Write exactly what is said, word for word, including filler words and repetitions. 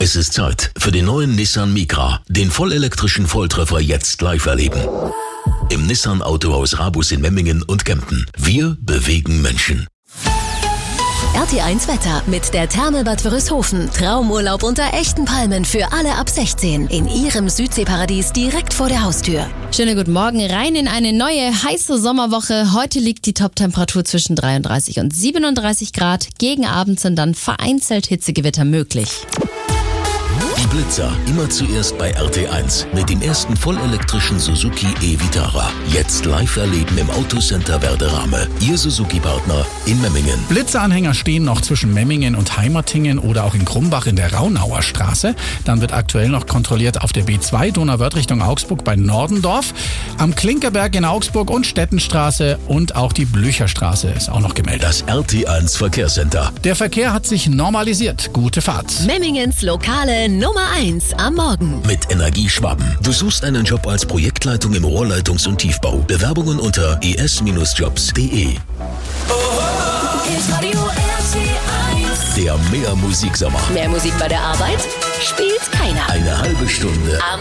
Es ist Zeit für den neuen Nissan Micra, den vollelektrischen Volltreffer jetzt live erleben. Im Nissan Autohaus Rabus in Memmingen und Kempten. Wir bewegen Menschen. R T eins Wetter mit der Therme-Bad Wörishofen. Traumurlaub unter echten Palmen für alle ab sechzehn. In Ihrem Südseeparadies direkt vor der Haustür. Schönen guten Morgen, rein in eine neue heiße Sommerwoche. Heute liegt die Toptemperatur zwischen dreiunddreißig und siebenunddreißig Grad. Gegen Abend sind dann vereinzelt Hitzegewitter möglich. Die Blitzer immer zuerst bei R T eins mit dem ersten vollelektrischen Suzuki e-Vitara. Jetzt live erleben im Autocenter Werderame. Ihr Suzuki-Partner in Memmingen. Blitzeranhänger stehen noch zwischen Memmingen und Heimertingen oder auch in Krumbach in der Raunauer Straße. Dann wird aktuell noch kontrolliert auf der B zwei Donauwörth Richtung Augsburg bei Nordendorf. Am Klinkerberg in Augsburg und Stettenstraße und auch die Blücherstraße ist auch noch gemeldet. Das R T eins Verkehrscenter. Der Verkehr hat sich normalisiert. Gute Fahrt. Memmingens lokale Nummer eins am Morgen. Mit Energie Schwaben. Du suchst einen Job als Projektleitung im Rohrleitungs- und Tiefbau. Bewerbungen unter e s jobs punkt de. Der Mehr Musiksommer. Mehr Musik bei der Arbeit? Spielt keiner. Eine halbe Stunde